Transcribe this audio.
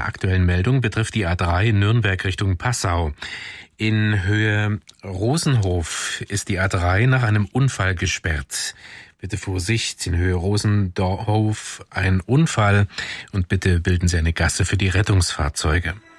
aktuellen Meldung betrifft die A3 Nürnberg Richtung Passau. In Höhe Rosenhof ist die A3 nach einem Unfall gesperrt. Bitte Vorsicht, in Höhe Rosenhof ein Unfall und bitte bilden Sie eine Gasse für die Rettungsfahrzeuge.